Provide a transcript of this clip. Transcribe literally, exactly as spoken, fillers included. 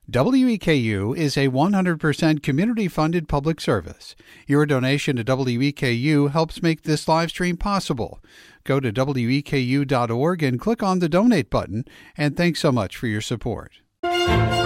W E K U is a one hundred percent community-funded public service. Your donation to W E K U helps make this live stream possible. Go to W E K U dot org and click on the donate button, and thanks so much for your support.